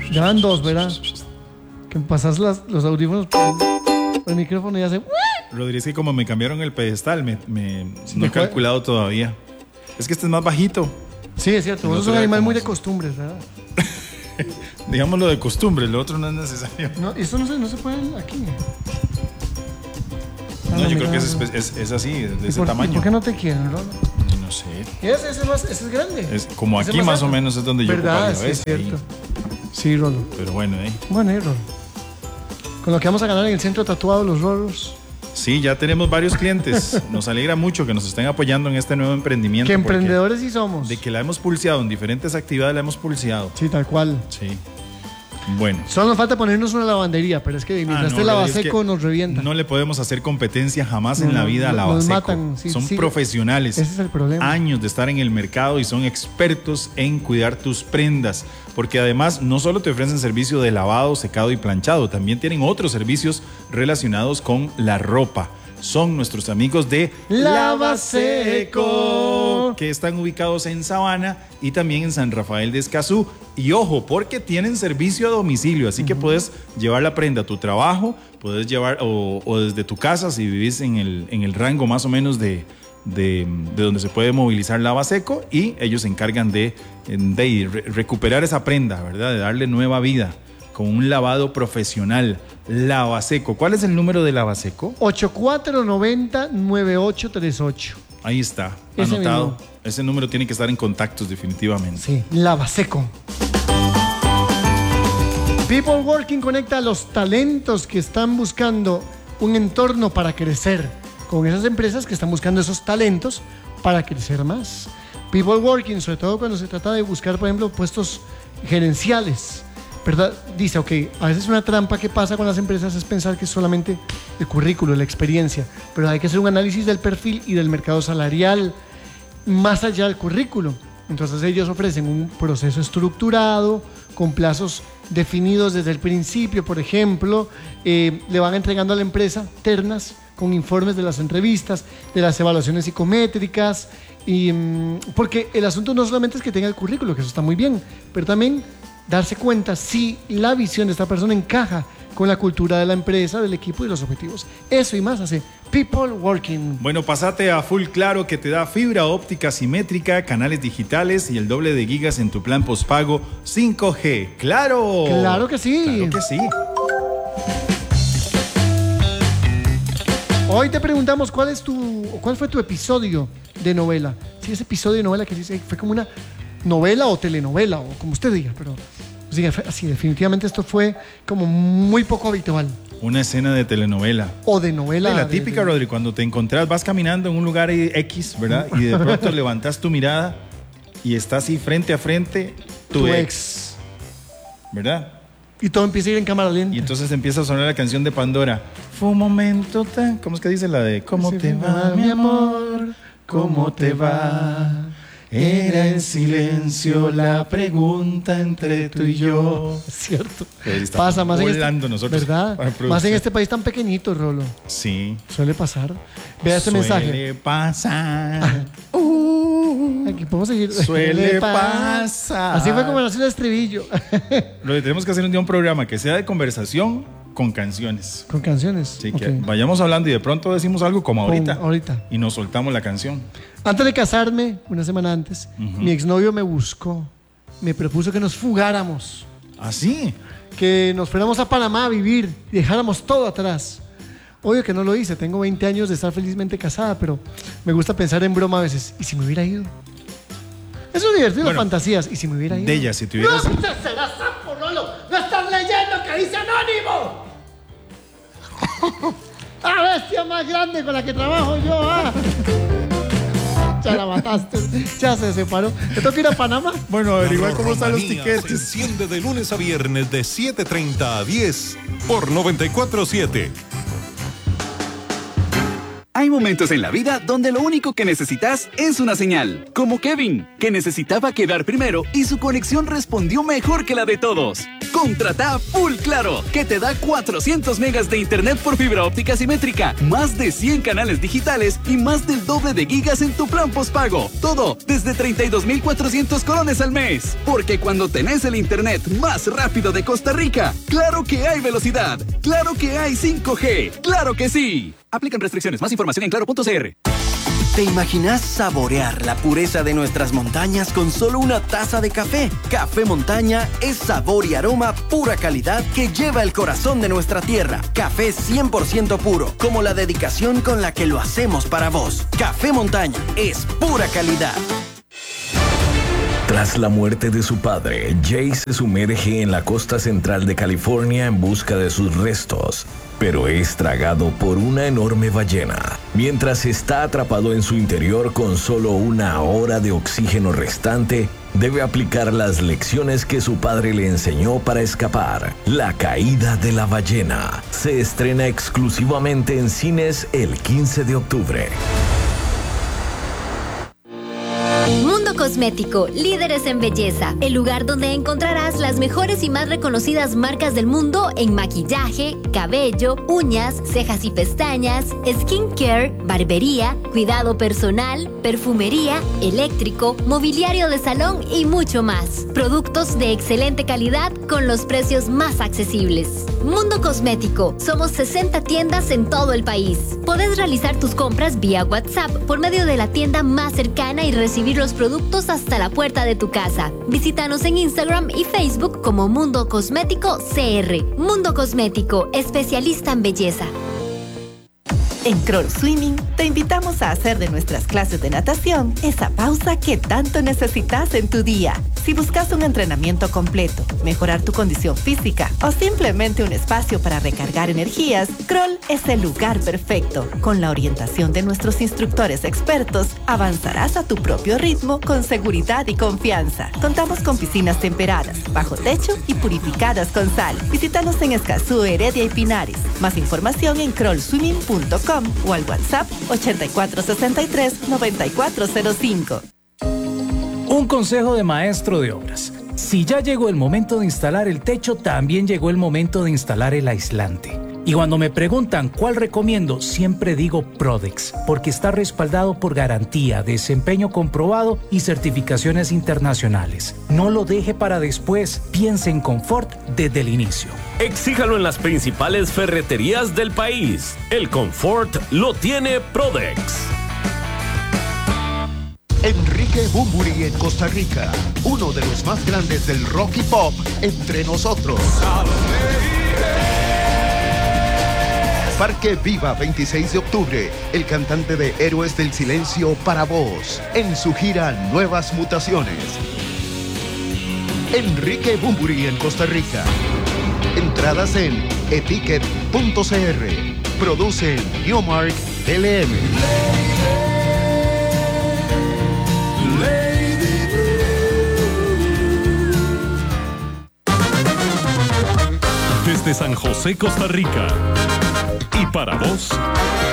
Ya van dos, ¿verdad? Que pasas los audífonos por el micrófono y hace... Rodríguez, que como me cambiaron el pedestal, no he calculado todavía. Es que este es más bajito. Sí, es cierto. Vos sos un animal muy de costumbres, ¿verdad? Digámoslo de costumbre, lo otro no es necesario. No, esto no se puede aquí. No, yo creo que es así, de ese tamaño. ¿Por qué no te quieren, Rolo? No sé. Ese es grande. Es como aquí más o menos es donde yo ocuparía. Sí, es cierto. Sí, Rolo. Pero bueno, Bueno, Rolo. Con lo que vamos a ganar en el centro tatuado, los Rolos. Sí, ya tenemos varios clientes. Nos alegra mucho que nos estén apoyando en este nuevo emprendimiento. Que emprendedores sí somos. De que la hemos pulseado en diferentes actividades, la hemos pulseado. Sí, tal cual. Sí. Bueno. Solo nos falta ponernos una lavandería, pero es que mientras este lavaseco nos revienta. No le podemos hacer competencia jamás en la vida a lavaseco. Nos matan. Sí, son profesionales. Ese es el problema. Años de estar en el mercado y son expertos en cuidar tus prendas. Porque además no solo te ofrecen servicio de lavado, secado y planchado, también tienen otros servicios relacionados con la ropa. Son nuestros amigos de Lavaseco, que están ubicados en Sabana y también en San Rafael de Escazú. Y ojo, porque tienen servicio a domicilio, así que puedes llevar la prenda a tu trabajo, puedes llevar o desde tu casa si vivís en el rango más o menos de donde se puede movilizar Lavaseco, y ellos se encargan de recuperar esa prenda, ¿verdad? De darle nueva vida con un lavado profesional. Lavaseco. ¿Cuál es el número de Lavaseco? 8490-9838. Ahí está, anotado. Ese número tiene que estar en contactos definitivamente. Sí, Lavaseco. People Working conecta a los talentos que están buscando un entorno para crecer con esas empresas que están buscando esos talentos para crecer más. People Working, sobre todo cuando se trata de buscar, por ejemplo, puestos gerenciales, ¿verdad? Dice, ok, a veces una trampa que pasa con las empresas es pensar que es solamente el currículo, la experiencia, pero hay que hacer un análisis del perfil y del mercado salarial más allá del currículo. Entonces ellos ofrecen un proceso estructurado, con plazos definidos desde el principio. Por ejemplo, le van entregando a la empresa ternas con informes de las entrevistas, de las evaluaciones psicométricas, y porque el asunto no solamente es que tenga el currículo, que eso está muy bien, pero también darse cuenta si la visión de esta persona encaja con la cultura de la empresa, del equipo y los objetivos. Eso y más hace People Working. Bueno, pasate a Full Claro, que te da fibra óptica simétrica, canales digitales y el doble de gigas en tu plan postpago 5G. ¡Claro! ¡Claro que sí! ¡Claro que sí! Hoy te preguntamos cuál fue tu episodio de novela. Si ese episodio de novela que dice fue como una novela o telenovela, o como usted diga, pero sí, así definitivamente esto fue como muy poco habitual. Una escena de telenovela. O de novela. La típica, Rodri, cuando te encontrás, vas caminando en un lugar X, ¿verdad? Y de pronto levantas tu mirada y está así frente a frente tu ex, ¿verdad? Y todo empieza a ir en cámara lenta. Y entonces empieza a sonar la canción de Pandora. Fue un momento tan... ¿Cómo es que dice la de ¿Cómo te va, mi amor? ¿Cómo te va? Era en silencio la pregunta entre tú y yo. Es cierto. Pasa más nosotros, ¿verdad? Más en este país tan pequeñito, Rolo. Sí. Suele pasar. Vea este mensaje. Suele pasar. Aquí podemos seguir. Suele pasar. Así fue como nació el estribillo. Lo que tenemos que hacer un día un programa que sea de conversación con canciones. Con canciones. Sí, okay. Que vayamos hablando y de pronto decimos algo como ahorita. Ahorita. Y nos soltamos la canción. Antes de casarme, una semana antes, mi exnovio me buscó. Me propuso que nos fugáramos. ¿Ah, sí? Que nos fuéramos a Panamá a vivir y dejáramos todo atrás. Obvio que no lo hice. Tengo 20 años de estar felizmente casada, pero me gusta pensar en broma a veces. ¿Y si me hubiera ido? Es un divertido, bueno, fantasías. ¿Y si me hubiera ido? De ella, si te hubieras... ¡No será sapo, Rolo! ¡No estás leyendo que dice anónimo! ¡Ah, bestia más grande con la que trabajo yo! ¡Ah! Ya la mataste, ya se separó. ¿Te toca ir a Panamá? Bueno, averiguar cómo están los tiquetes. Se enciende de lunes a viernes de 7:30 a 10 por 94.7. Hay momentos en la vida donde lo único que necesitas es una señal. Como Kevin, que necesitaba quedar primero y su conexión respondió mejor que la de todos. Contrata Full Claro, que te da 400 megas de internet por fibra óptica simétrica, más de 100 canales digitales y más del doble de gigas en tu plan postpago. Todo desde 32,400 colones al mes. Porque cuando tenés el internet más rápido de Costa Rica, claro que hay velocidad, claro que hay 5G, claro que sí. Aplican restricciones. Más información en claro.cr. ¿Te imaginas saborear la pureza de nuestras montañas con solo una taza de café? Café Montaña es sabor y aroma pura calidad que lleva el corazón de nuestra tierra. Café 100% puro, como la dedicación con la que lo hacemos para vos. Café Montaña es pura calidad. Tras la muerte de su padre, Jay se sumerge en la costa central de California en busca de sus restos, pero es tragado por una enorme ballena. Mientras está atrapado en su interior con solo 1 hora de oxígeno restante, debe aplicar las lecciones que su padre le enseñó para escapar. La caída de la ballena se estrena exclusivamente en cines el 15 de octubre. Mundo Cosmético, líderes en belleza. El lugar donde encontrarás las mejores y más reconocidas marcas del mundo en maquillaje, cabello, uñas, cejas y pestañas, skincare, barbería, cuidado personal, perfumería, eléctrico, mobiliario de salón y mucho más. Productos de excelente calidad con los precios más accesibles. Mundo Cosmético. Somos 60 tiendas en todo el país. Podés realizar tus compras vía WhatsApp por medio de la tienda más cercana y recibir los productos hasta la puerta de tu casa. Visítanos en Instagram y Facebook como Mundo Cosmético CR. Mundo Cosmético, especialista en belleza. En Kroll Swimming te invitamos a hacer de nuestras clases de natación esa pausa que tanto necesitas en tu día. Si buscas un entrenamiento completo, mejorar tu condición física o simplemente un espacio para recargar energías, Kroll es el lugar perfecto. Con la orientación de nuestros instructores expertos, avanzarás a tu propio ritmo con seguridad y confianza. Contamos con piscinas temperadas, bajo techo y purificadas con sal. Visítanos en Escazú, Heredia y Pinares. Más información en krollswimming.com o al WhatsApp 8463-9405. Un consejo de maestro de obras. Si ya llegó el momento de instalar el techo, también llegó el momento de instalar el aislante. Y cuando me preguntan cuál recomiendo, siempre digo Prodex, porque está respaldado por garantía, desempeño comprobado y certificaciones internacionales. No lo deje para después, piense en confort desde el inicio. Exíjalo en las principales ferreterías del país. El confort lo tiene Prodex. Enrique Bunbury en Costa Rica, uno de los más grandes del rock y pop entre nosotros. Parque Viva 26 de octubre, el cantante de Héroes del Silencio para vos, en su gira Nuevas Mutaciones. Enrique Bunbury en Costa Rica. Entradas en eticket.cr. Producen Newmark LM. Desde San José, Costa Rica. Y para vos,